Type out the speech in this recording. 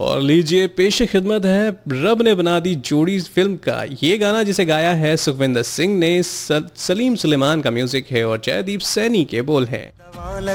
और लीजिए पेश खिदमत है रब ने बना दी जोड़ी फिल्म का ये गाना, जिसे गाया है सुखविंदर सिंह ने, सलीम सुलेमान का म्यूजिक है और जयदीप सैनी के बोल हैं।